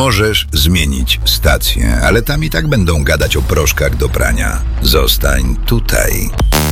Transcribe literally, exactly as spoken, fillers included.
Możesz zmienić stację, ale tam i tak będą gadać o proszkach do prania. Zostań tutaj.